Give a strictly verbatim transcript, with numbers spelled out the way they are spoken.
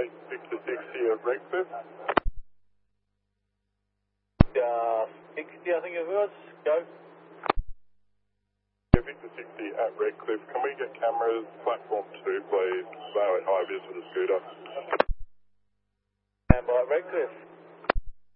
Mike Victor sixty at Redcliffe. Uh, sixty I think it was. Go. Yeah, Victor sixty at Redcliffe. Can we get cameras, platform two, please? Low and high vis for the scooter. And by Redcliffe.